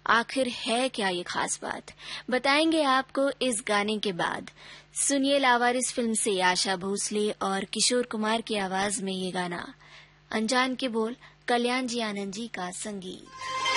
आखिर है क्या ये खास बात, बताएंगे आपको इस गाने के बाद। सुनिए लावारिस फिल्म से आशा भोसले और किशोर कुमार की आवाज में ये गाना। अनजान के बोल, कल्याण जी आनंद जी का संगीत।